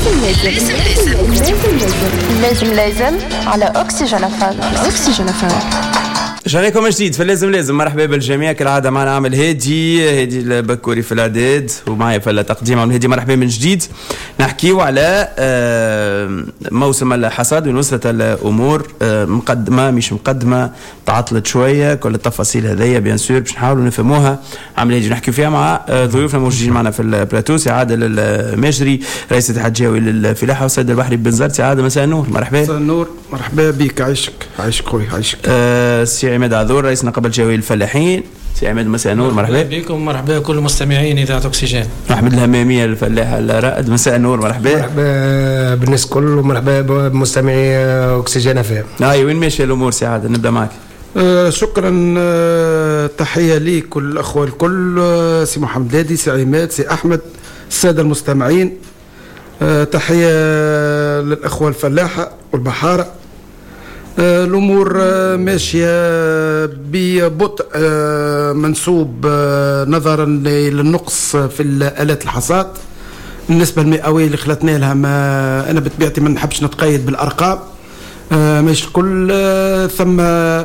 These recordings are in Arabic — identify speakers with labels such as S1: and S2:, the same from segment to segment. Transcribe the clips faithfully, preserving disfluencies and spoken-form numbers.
S1: لازم لازم لازم لازم على أوكسجين إف إم. أوكسجين إف إم.
S2: شارككم جديد في لازم لازم. مرحبا بالجميع كالعاده. معنا عامل هادي هادي البكوري في الاعداد ومعايا في التقديم عامل هادي. مرحبا من جديد. نحكيو على موسم الحصاد ونوصلت الامور مقدمه مش مقدمه تعطلت شويه. كل التفاصيل هذيا بيان سور باش نحاولوا نفهموها. عامل هادي نحكيو فيها مع ضيوفنا موجودين معنا في البلاتو. سي عادل المجري رئيس الاتحاد الجوي للفلاحه والسيد البحري بن زرت. سي عادل مساء النور. مرحبا.
S3: مساء النور. مرحبا بك. عايشك عايشك خويا عايشك.
S2: أه سي عماد عذور رئيس نقابه الجوي للفلاحين. سي عماد مساء النور. مرحبا
S4: بكم. مرحبا كل مستمعين اذاعه اكسجين.
S2: محمد الهماميه الفلاحه الرائد. مساء النور. مرحبا.
S5: مرحبا بالناس الكل ومرحبا بمستمعي اكسجين اف ام.
S2: اي وين ماشيه الامور سي عادل؟ نبدا معك.
S3: آه شكرا. آه تحيه ليك والاخوه الكل. آه سي محمد لادي سي عماد سي احمد الساده المستمعين. آه تحيه للاخوه الفلاحه والبحاره. آه الامور آه ماشيه ببطء آه منسوب آه نظرا للنقص في الالات الحصاد. النسبه المئويه اللي خلتنا لها ما انا بطبيعتي ما نحبش نتقيد بالارقام. آه ماشي الكل. آه ثم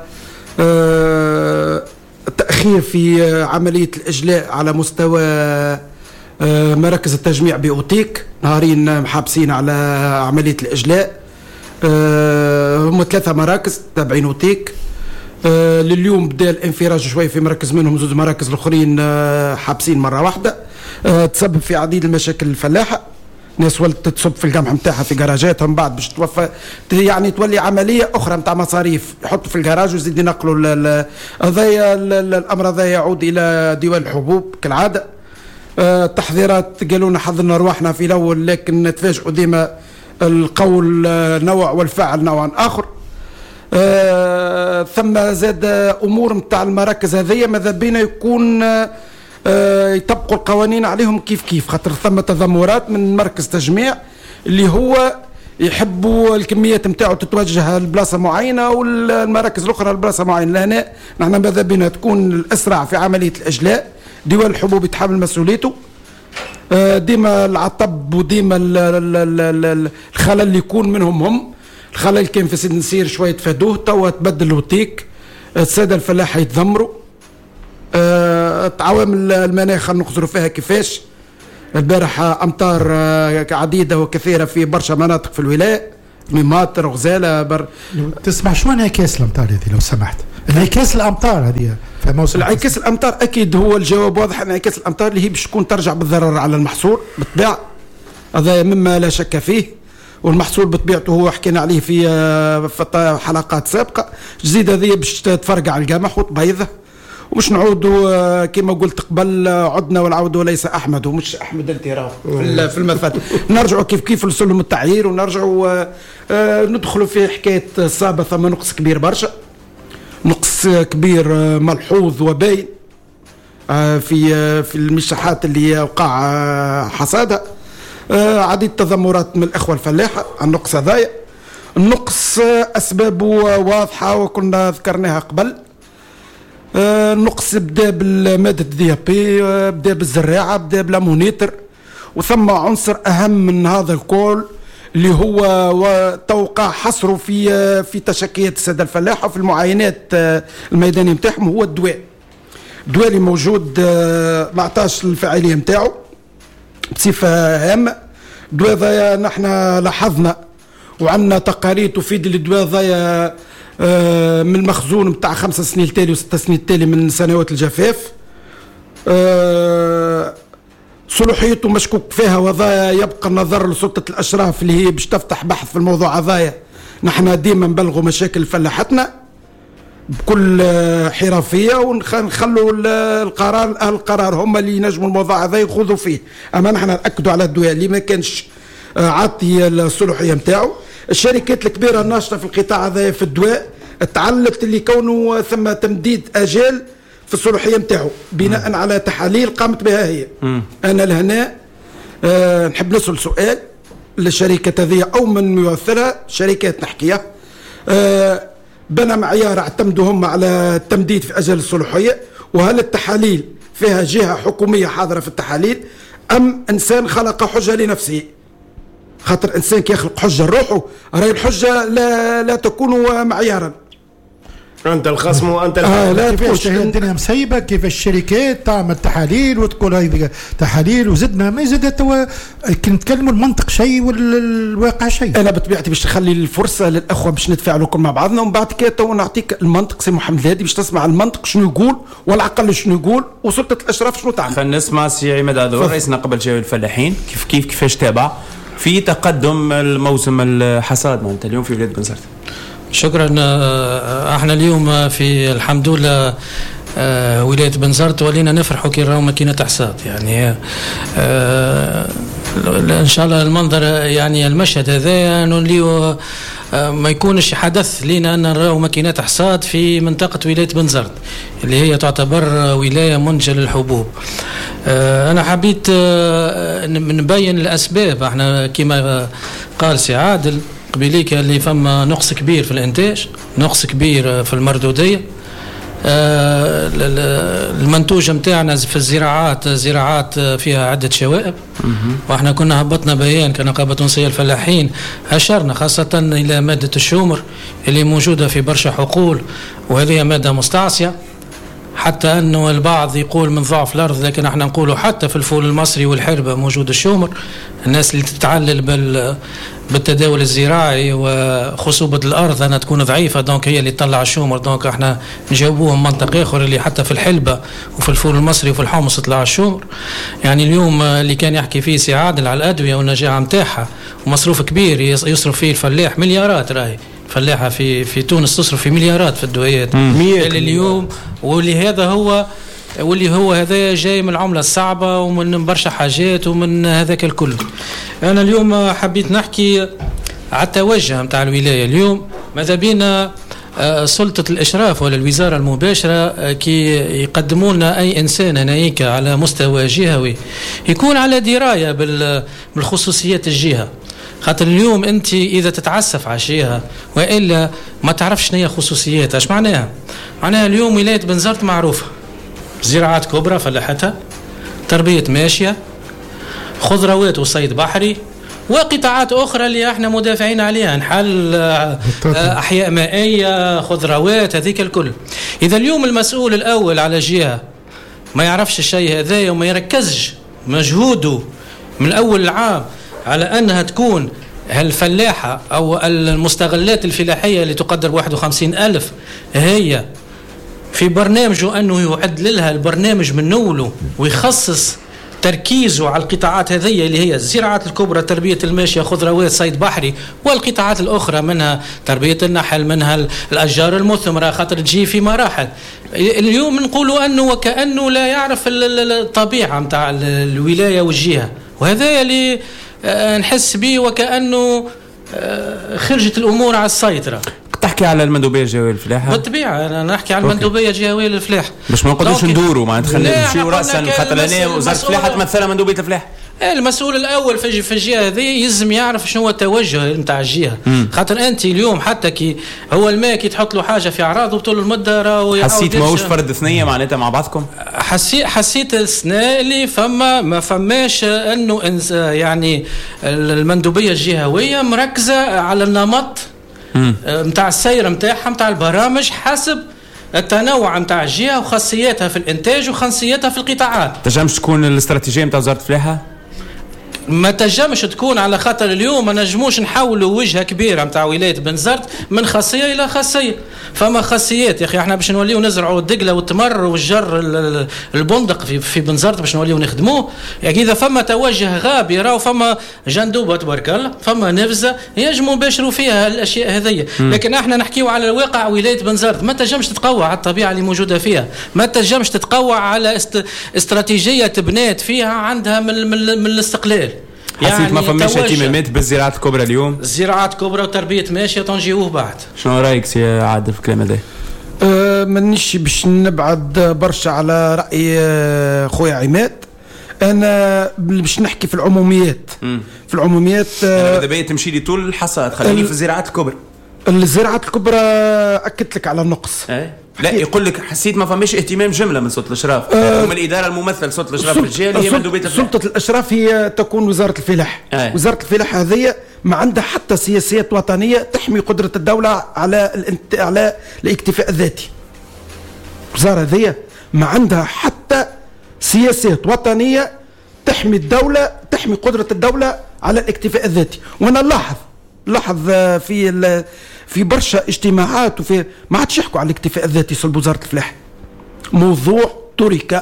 S3: آه تاخير في آه عمليه الاجلاء على مستوى آه مراكز التجميع بأوتيك. نهارين محابسين على عمليه الاجلاء. آه هم ثلاثه مراكز تابعين أوتيك. آه لليوم بدا الانفراج شوي في مركز منهم. زوج مراكز الاخرين آه حابسين مره واحده. آه تسبب في عديد المشاكل الفلاحه. ناس ولت تصب في القمح نتاعها في جراجاتهم بعد باش توفى يعني تولي عمليه اخرى نتاع مصاريف. يحطوا في الجراج ويزيد ينقلوا هذايا الامر هذا يعود الى ديوان الحبوب كالعاده. آه تحذيرات قالوا لنا حضرنا رواحنا في الاول لكن نتفاجئوا ديما القول نوع والفعل نوع اخر. آه ثم زاد امور نتاع المراكز هذيا ماذا بينا يكون آه يطبقوا القوانين عليهم كيف كيف خاطر ثم تذمرات من مركز تجميع اللي هو يحبوا الكميات نتاعو تتوجه لبلاصه معينه والمراكز الاخرى لبلاصه معينه. لهنا نحن ماذا بينا تكون الاسرع في عمليه الاجلاء. ديوان الحبوب يتحمل مسؤوليته. آه ديما العطب وديما الخلل اللي يكون منهم هم. الخلل كان في سيد نسير شويه تفادوه توا تبدل الوتيك. الساده الفلاحه يتذمروا. آه عوامل المناخ نقصروا فيها كيفاش. البارحة أمطار آه عديدة وكثيرة في برشا مناطق في الولاية. ميمات غزالة بر...
S6: تسمع شو انعكاس الأمطار هذه لو سمحت؟ انعكاس الأمطار هذه في موسم
S3: انعكاس الأمطار أكيد هو الجواب واضح. انعكاس الأمطار اللي هي باش تكون ترجع بالضرر على المحصول بالطبيعة. هذا مما لا شك فيه. والمحصول بطبيعته هو حكينا عليه في في حلقات سابقة. جزيدة هذه باش تفرقع القمح وتبيضه. ومش نعودوا كما قلت قبل عدنا والعود وليس احمد. ومش احمد انت راه في المثل. نرجعوا كيف كيف لسلم التعيير ونرجعوا ندخلوا في حكايه الصابه. ثم نقص كبير برشا. نقص كبير ملحوظ وباين في في المساحات اللي وقع حصادها. عديد تذمرات من الاخوه الفلاحه عن النقص هذايا. النقص اسبابه واضحه وكنا ذكرناها قبل. آه نقص بدا بالمادة الدي بي. آه بدا بالزراعة بدا بالامونيتر. وثم عنصر اهم من هذا الكل اللي هو توقع حصره في آه في تشكيات السادة الفلاحة وفي المعاينات آه الميدانية نتاعهم هو الدواء. الدواء اللي موجود آه ما عطاش الفاعلية نتاعو بصفة هامة. الدواء ذايا نحن لاحظنا وعندنا تقارير تفيد الدواء ذايا من المخزون بتاع خمسة سنين التالي وستة سنين التالي من سنوات الجفاف. أه صلوحيته مشكوك فيها وهذا يبقى النظر لسلطة الأشراف اللي هي باش تفتح بحث في الموضوع هذايا. نحن ديما نبلغوا مشاكل فلاحتنا بكل حرفية ونخلوا القرار أهل القرار هم اللي ينجموا الموضوع هذا يخوضوا فيه. أما نحن نأكدوا على الدواء اللي ما كانش عاطي الصلوحية نتاعو. الشركات الكبيرة الناشطة في القطاع هذا في الدواء تعلت اللي كونه ثم تمديد أجال في الصلوحية نتاعو بناء على تحاليل قامت بها هي. م. أنا لهنا أه نحب نسأل سؤال للشركة هذه أو من يمثلها شركات نحكيها. أه بنى معيار اعتمدوا هم على التمديد في أجل الصلوحية. وهل التحاليل فيها جهة حكومية حاضرة في التحاليل أم إنسان خلق حجة لنفسه؟ خاطر انسان كي يخلق حجه لروحه راهي الحجه لا لا تكون معيارا.
S5: انت الخصم وانت
S6: آه لا كيفاش الدنيا مسيبه، كيف الشركات تعمل تحاليل وتقول هذه تحاليل وزدنا ما زادت. كي نتكلموا المنطق شيء والواقع شيء.
S3: انا بطبيعتي باش نخلي الفرصه للاخوه باش نتفاعلوا كل مع بعضنا، ومن بعد كي تو نعطيك المنطق سي محمد الهادي باش تسمع المنطق شنو يقول والعقل شنو يقول وسلطه الاشراف شنو تعمل.
S2: خلينا نسمع سي عماد عذور رئيس نقابه جهوي الفلاحين كيف كيف كيفاش تابع في تقدم الموسم الحصاد معناتها اليوم في ولايه بنزرت.
S4: شكرا. احنا اليوم في الحمد لله ولايه بنزرت ولينا نفرحوا كي راهو ماكينه حصاد يعني. ان شاء الله المنظر يعني المشهد هذا نوليو ما يكونش حدث لنا ان نراو ماكينات حصاد في منطقه ولايه بنزرت اللي هي تعتبر ولايه منتجه للحبوب. انا حبيت نبين الاسباب. احنا كما قال سي عادل قبيليك اللي فما نقص كبير في الانتاج، نقص كبير في المردوديه. المنتوج متاعنا في الزراعات زراعات فيها عده شوائب، واحنا كنا هبطنا بيان كنقابه تونسيه الفلاحين اشرنا خاصه الى ماده الشومر اللي موجوده في برشا حقول، وهذه ماده مستعصيه حتى انه البعض يقول من ضعف الارض، لكن احنا نقولوا حتى في الفول المصري والحربه موجود الشومر. الناس اللي تتعلل بال بالتداول الزراعي وخصوبة الأرض أنا تكون ضعيفة دونك هي اللي تطلع الشومر، دونك احنا نجاوبوهم منطق آخر اللي حتى في الحلبة وفي الفول المصري وفي الحمص طلع الشومر. يعني اليوم اللي كان يحكي فيه سي عادل على الأدوية والنجاعة متاعها ومصروف كبير يصرف فيه الفلاح مليارات، راهي فلاحة في في تونس تصرف في مليارات في الدويات اللي اليوم، واللي هذا هو واللي هو هذا جاي من العملة الصعبة ومن برشا حاجات ومن هذاك الكل. أنا اليوم حبيت نحكي على التوجه متاع الولاية. اليوم ماذا بينا سلطة الإشراف ولا الوزارة المباشرة كي يقدموا لنا أي إنسان هنايك على مستوى جهوي يكون على دراية بالخصوصيات الجهة. خاطر اليوم أنت إذا تتعسف عشيها وإلا ما تعرفش شنو هي خصوصياتها. اش معناها؟ معناها اليوم ولاية بنزرت معروفة زراعات كبرى فلاحتها، تربية ماشية، خضروات وصيد بحري، وقطاعات أخرى اللي احنا مدافعين عليها، نحل أحياء مائية، خضروات، هذيك الكل. إذا اليوم المسؤول الأول على جهة ما يعرفش الشيء هذا وما يركزش مجهوده من الأول العام على أنها تكون هالفلاحة أو المستغلات الفلاحية اللي تقدر واحد وخمسين ألف هي في برنامجه أنه يعد لها البرنامج من أوله ويخصص تركيزه على القطاعات هذه اللي هي الزراعات الكبرى، تربية الماشية، خضروات، صيد بحري، والقطاعات الأخرى منها تربية النحل، منها الأشجار المثمرة، خاطر تجي في مراحل. اليوم نقولوا أنه وكأنه لا يعرف الطبيعة متاع الولاية والجهة، وهذا اللي نحس به وكأنه خرجت الأمور على السيطرة.
S2: تحكي على المندوبيه الجهويه للفلاحه؟
S4: بالطبيعه انا نحكي على المندوبيه الجهويه للفلاحه باش
S2: ما نقدروش ندوروا معناتها خلينا نمشيو راسا، خاطر انا وزاره الفلاحه تمثلها مندوبيه الفلاحه.
S4: المسؤول الاول في في الجهه هذه يلزم يعرف شنو هو التوجه نتاع الجهه، خاطر انت اليوم حتى كي هو الماء كي تحط له حاجه في اعراضه طول المده راهو
S2: حسيت ماهوش فرد ثنيه معناتها مع بعضكم؟
S4: حسيت حسيت السنه اللي فما ما فماش انه يعني المندوبيه الجهويه مركزه على النمط متاع السير متاعها متاع البرامج حسب التنوع متاع الجهه وخاصياتها في الانتاج وخاصياتها في القطاعات.
S2: تنجمش تكون الاستراتيجيه متاع وزاره الفلاحه؟
S4: ما تنجمش تكون، على خاطر اليوم ما نجموش نحولوا وجهه كبيره متاع ولايه بنزرت من خاصيه الى خاصيه. فما خاصيات يا اخي، احنا باش نوليو نزرعوا الدقله والتمر والجر البندق في في بنزرت باش نوليو نخدموه. يعني اذا فما توجه غابي راهو فما جندوبه تبارك الله، فما نفزه ينجموا يباشروا فيها الاشياء هذيا، لكن احنا نحكيو على الواقع ولايه بنزرت. ما تنجمش تتقوى على الطبيعه اللي موجوده فيها، ما تنجمش تتقوى على است... استراتيجيه تبنات فيها عندها من, من, من الاستقلال.
S2: حسيت يعني ما فماش اهتمامات بالزراعات الكبرى اليوم؟
S4: زراعات كبرى وتربيه ماشيه تنجيوه بعد.
S2: شنو رايك سي عادل في الكلام هذا؟
S3: أه مانيش باش نبعد برشا على راي خويا عماد. انا باش نحكي في العموميات. مم. في العموميات
S2: ماذا بيا تمشي لي طول الحصاد، خليني في الزراعات الكبرى.
S3: الزراعات الكبرى اكدت لك على النقص.
S2: أي. لا يقول لك حسيت ما فماش اهتمام جمله من سلطه الاشراف أه ومن الاداره الممثل سلطه الاشراف في الجهه اللي هي مندوبيه الفلاح.
S3: سلطه الاشراف هي تكون وزاره الفلاح. أي. وزاره الفلاح هذه ما عندها حتى سياسات وطنيه تحمي قدره الدوله على الانت... على الاكتفاء الذاتي. وزاره هذه ما عندها حتى سياسات وطنيه تحمي الدوله تحمي قدره الدوله على الاكتفاء الذاتي. وانا نلاحظ لاحظ في في برشا اجتماعات وفي ما عادش يحكوا على الاكتفاء الذاتي صلب وزاره الفلاح. موضوع ترك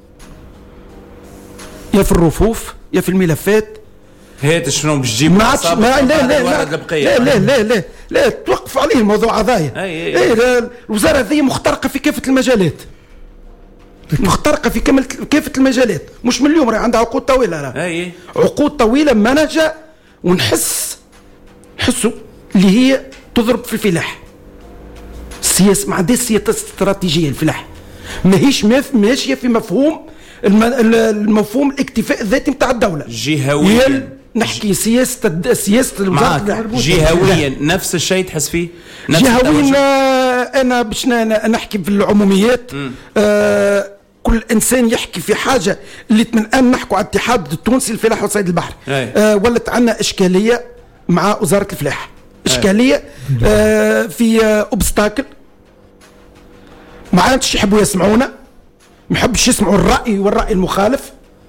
S3: يا في الرفوف يا في الملفات.
S2: هات شنو باش تجيب
S3: ما عادش لا لا لا لا لا لا لا لا لا توقف عليه الموضوع هذايا. اي الوزاره هذه مخترقه في كافه المجالات. مخترقه في كافه المجالات مش من اليوم، عندها عقود طويله.
S2: اي
S3: عقود طويله منهجه ونحس نحسوا اللي هي تضرب في الفلاح. السياسه ما عندهاش سياسه استراتيجيه الفلاح، ماهيش ماشيه في مفهوم المفهوم الاكتفاء الذاتي نتاع الدوله.
S2: جهويا
S3: نحكي سياسه سياسه الوزاره
S2: جهويا نفس الشيء تحس فيه.
S3: جهويا انا باش نحكي في العموميات. آه كل انسان يحكي في حاجه اللي من ان نحكوا على الاتحاد التونسي للفلاح وصيد البحر. آه ولت عندنا اشكاليه مع وزاره الفلاح، اشكاليه آه في اوبستاكل. ما عادش يحبوا يسمعونا، ما يحبش يسمعوا الراي والراي المخالف.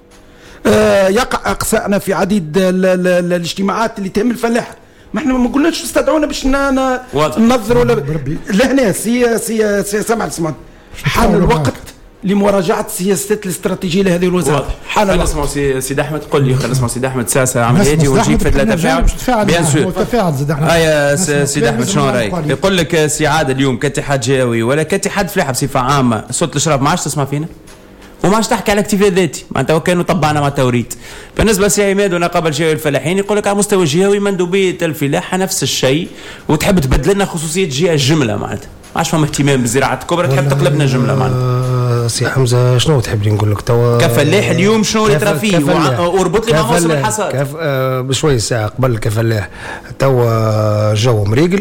S3: آه يقع اقصائنا في عديد ال ال ال الاجتماعات اللي تهم الفلاح. ما احنا ما قلناش استدعونا باش ننظروا لهنا سي سي سي سمع السمع. حان الوقت لمراجعه السياسات الاستراتيجيه لهذه الوزاره.
S2: حان الوقت. نسمعوا سي سيد احمد. قل لي خلينا نسمعوا سيد احمد ساسه عمل هادي ونجيب في ثلاثه تفاعل. بيان سور
S6: متفاعل زيد احمد.
S2: هيا سيد احمد شنو رايك؟ يقول لك سي عادل اليوم كاتحاد جهوي ولا كاتحاد فلاحه بصفه عامه سلطه الاشراف ما عادش تسمع فينا وما عادش تحكي على الاكتفاء الذاتي. معناتها كانوا طبعنا مع التوريد. بالنسبه لسي عماد ونقابه الجهوي الفلاحين يقول لك على مستوى الجهوي مندوبيه الفلاحه نفس الشيء وتحب تبدل لنا خصوصيه جهه الجمله. معناتها ما عادش فما اهتمام بالزراعه الكبرى، تحب تقلبنا جمله. معناتها
S5: سي حمزه شنو تحب لي نقول لك توا
S2: كفلاح اليوم شنو اللي ترى فيه وربط لي مع موسم الحصاد
S5: كف... آه بشوي ساعه قبل كفلاح توا جو مريقل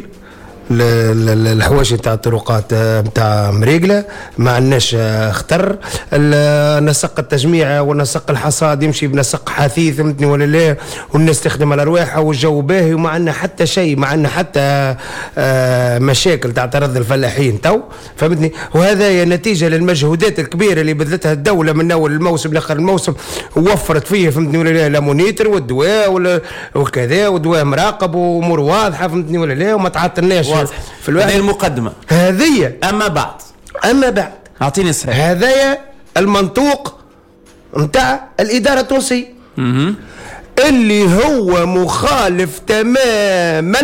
S5: الحوايج نتاع الطرقات نتاع مريقله ما عندناش خطر. نسق التجميع ونسق الحصاد يمشي بنسق حثيث فهمتني ولا لا، والناس تخدم على رواحها والجو باهي وما عندنا حتى شيء، ما عندنا حتى مشاكل تعترض الفلاحين تو فهمتني. وهذا نتيجه للمجهودات الكبيره اللي بذلتها الدوله من اول الموسم لاخر الموسم ووفرت فيه فهمتني ولا لا لامونيتر والدواء وكذا ودواء مراقب وامور واضحه فهمتني ولا لا وما تعطلناش
S2: في هذه المقدمة
S5: هذه.
S2: أما بعد
S5: أما بعد
S2: أعطيني الصحيح.
S5: هذايا المنطوق نتاع الإدارة التونسية اللي هو مخالف تماما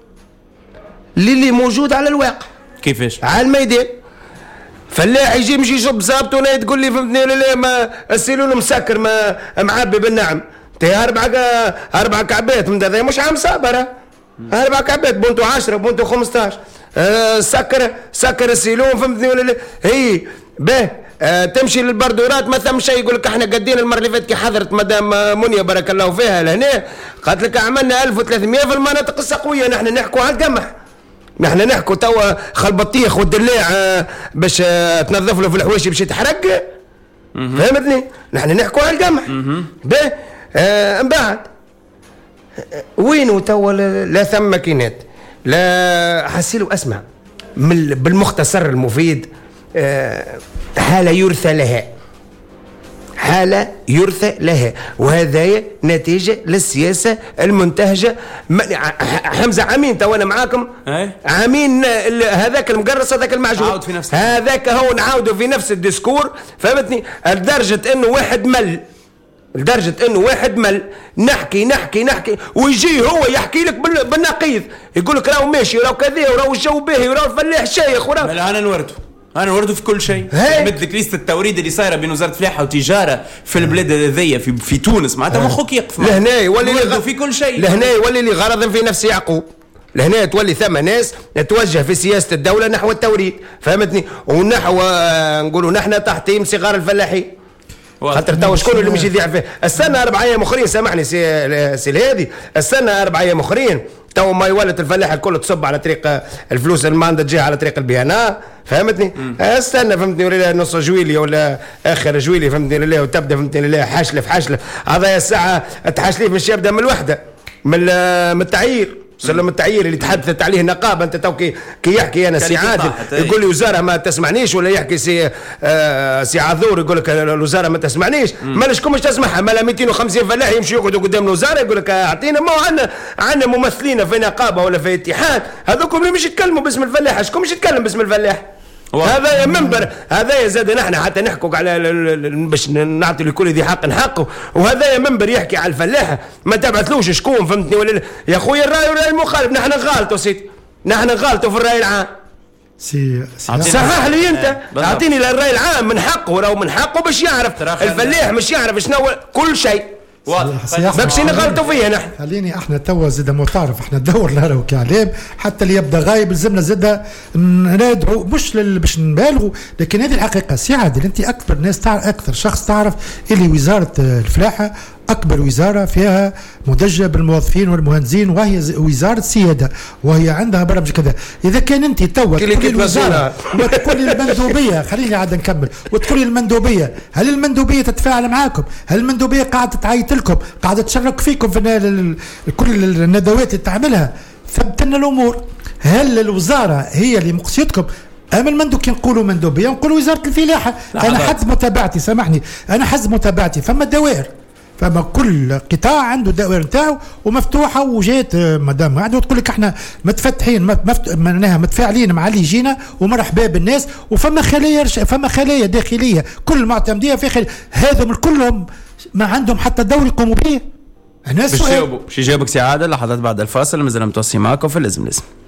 S5: للي موجود على الواقع.
S2: كيفاش؟
S5: على الميدان فلاح يجي يمشي يشرب زابط ولا تقول لي فهمتني ولا لا ما السيلول مسكر ما معبي بالنعم تي أربعة أربعة كعبات من هذا مش عام صابرة أربع كعبات بونتو عشرة بونتو خمستاش. أه سكر سكر السيلون فهمتني ولا لا. هي به أه تمشي للبردورات ما ثم شيء يقول لك احنا قدين المره اللي فاتت كي حضرت مدام منيا بارك الله فيها لهنا قالت لك عملنا ألف وثلاثمائة في المناطق السقويه. نحن نحكوا على القمح، نحن نحكوا توا خلبطيخ والدلاع أه باش أه تنظف له في الحواشي باش يتحرق فهمتني. نحن نحكوا على القمح به أه من بعد وينو توا لا ثم ماكينات لا حسيلو. اسمع بالمختصر المفيد حالة يرثى لها حالة يرثى لها وهذا نتيجة للسياسة المنتهجة. حمزة عامين تو أنا معاكم عامين هذاك المقرص هذاك المعجون هذاك هو نعاودوا في نفس الديسكور فهمتني لدرجة انه واحد مل لدرجة انه واحد مل نحكي نحكي نحكي ويجي هو يحكي لك بالنقيض يقول لك راهو ماشي راهو كذا وراهو الجو باهي وراهو الفلاح شيخ وراهو.
S2: انا نورده انا نورده في كل شيء. مثل ليست التوريد اللي صايره بين وزاره الفلاحه وتجاره في البلاد هذيا في في تونس معناتها مخك يقف
S5: لهنا يولي
S2: لي في كل شيء.
S5: لهنا يولي لي غرض في نفس يعقوب. لهنا تولي ثم ناس توجه في سياسه الدوله نحو التوريد فهمتني ونحو نقولوا نحن تحت صغار الفلاحين خاطر توا شكون اللي مش يذيع فيه. السنه اربع ايام اخرين سامحني سي سي الهادي السنه اربع ايام اخرين تو ما يولد الفلاح الكل تصب على طريق الفلوس الماندة تجي على طريق البيانات، فهمتني؟ استنى فهمتني ولا نص جويلي ولا اخر جويلي فهمتني ولا وتبدا فهمتني ولا حشلف حشلف هذا الساعه التحشليف مش يبدا من الوحده من من التعيير سلم التعيير اللي تحدثت عليه النقابه. انت تو كي كي يحكي انا سي عادل يقول لي وزاره ما تسمعنيش، ولا يحكي سي آه سي عذور يقول لك الوزاره ما تسمعنيش، مالشكم مش تسمعها؟ مالا مئتين وخمسين فلاح يمشي يقعدوا قدام الوزاره يقول لك اعطينا. ما عندنا عندنا ممثلين في نقابه ولا في اتحاد هذوكم اللي مش يتكلموا باسم الفلاح، شكون مش يتكلم باسم الفلاح؟ هذا يا منبر هذا يا زاد نحن حتى نحكوا على باش نعطي لكل ذي حق حقه، وهذا يا منبر يحكي على الفلاحه ما تبعثلوش شكون فهمتني ولا يا خويا الراي والراي المخالف. نحن غالطوا سيدي، نحن غالطوا في الراي العام.
S6: سي
S5: صحح لي انت اعطيني الراي العام من حقه، ولو من حقه باش يعرف الفلاح مش يعرف شنو كل شيء باكش نغلطوا فيها نحن.
S6: خليني احنا توا زاد معترف احنا ندور لها كاعلام حتى اللي يبدا غايب لازمنا زاد ندعو مش باش نبالغوا، لكن هذه الحقيقه. سي عادل انت اكثر ناس تعرف اكثر شخص تعرف اللي وزاره الفلاحه اكبر وزاره فيها مدجه بالموظفين والمهندسين، وهي وزاره سياده وهي عندها برامج كذا. اذا كان انت توا تقولي الوزاره وتقولي المندوبيه خليني عاد نكمل وتقولي المندوبيه، هل المندوبيه تتفاعل معاكم؟ هل المندوبيه قاعده تعيط لكم؟ قاعده تشرك فيكم في كل الندوات اللي تعملها؟ ثبت لنا الامور. هل الوزاره هي اللي مقصيتكم أم المندوب؟ كي نقولوا مندوبيه نقولوا وزاره الفلاحه. انا حسب متابعتي سامحني انا حسب متابعتي فما دوائر، فما كل قطاع عنده دوائر نتاعو ومفتوحه، وجات مدام قاعده وتقول لك احنا متفتحين مفت... معناها متفاعلين مع اللي يجينا ومرحبا بالناس، وفما خلايا فما خلايا داخليه كل معتمديه في خل... هذم كلهم ما عندهم حتى دور يقوموا به.
S2: باش يجاوبوا باش يجاوبك سي عادل لحظات بعد الفاصل. مازال متواصلين معكم في اللازم لازم.